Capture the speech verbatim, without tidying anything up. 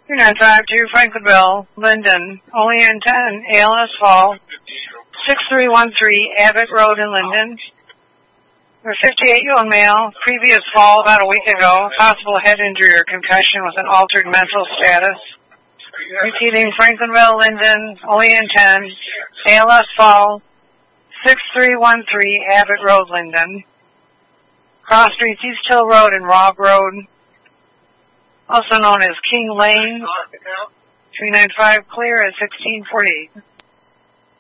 two nine five two Franklinville, Linden, Olean ten, A L S Fall, six three one three Abbott Road in Linden. Number fifty-eight, young male, previous fall about a week ago, possible head injury or concussion with an altered mental status. Repeating, Franklinville, Linden, Olean ten, A L S Fall, six three one three Abbott Road, Linden. Cross Streets, East Hill Road and Robb Road, also known as King Lane, three nine five clear at sixteen forty-eight.